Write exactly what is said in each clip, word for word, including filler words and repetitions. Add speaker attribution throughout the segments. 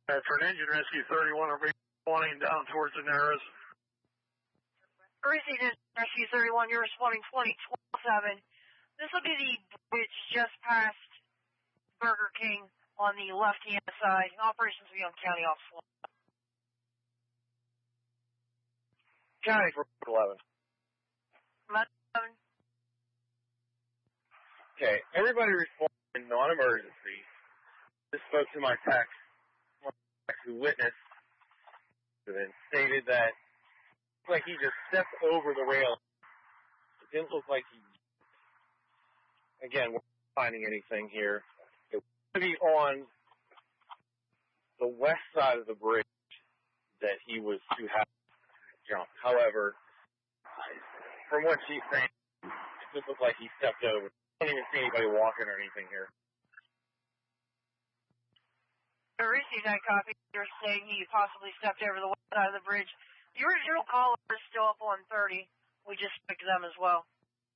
Speaker 1: Uh, for an engine rescue thirty-one, are we responding down towards the Narrows?
Speaker 2: Received rescue thirty-one, you're responding twenty twenty-seven. This will be the bridge just past Burger King on the left-hand side. Operations will be on County Office one.
Speaker 3: County for eleven.
Speaker 2: eleven.
Speaker 3: Okay, everybody responding non-emergency. Just spoke to my text, who witnessed, and then stated that it looked like he just stepped over the rail. It didn't look like he, again, we're not finding anything here. It would be on the west side of the bridge that he was to have jumped. However, from what she's saying, it just looked like he stepped over. I don't even see anybody walking or anything here.
Speaker 2: I received that copy. You're saying he possibly stepped over the west side of the bridge. The original caller is still up on thirty. We just spoke to them as well.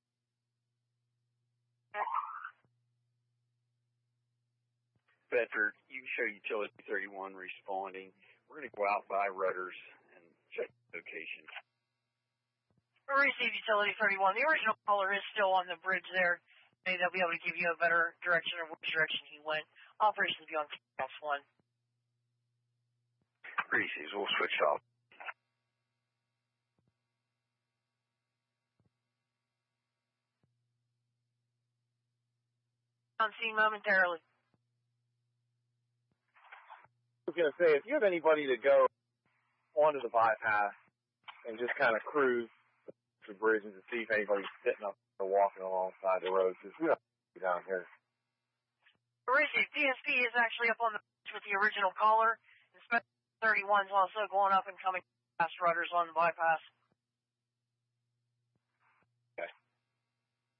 Speaker 4: Bedford, you show utility thirty-one responding. We're going to go out by rudders and check the location.
Speaker 2: I received utility thirty-one. The original caller is still on the bridge there. Maybe they'll be able to give you a better direction of which direction he went. Operations will be on House one.
Speaker 4: Reese's, we'll switch off.
Speaker 2: On scene momentarily.
Speaker 3: I was going to say, if you have anybody to go onto the bypass and just kind of cruise the bridge and to see if anybody's sitting up or walking alongside the road, because we don't be down here.
Speaker 2: Received. D S P is actually up on the bridge with the original caller. Inspector thirty-one is also going up and coming past rudders on the bypass.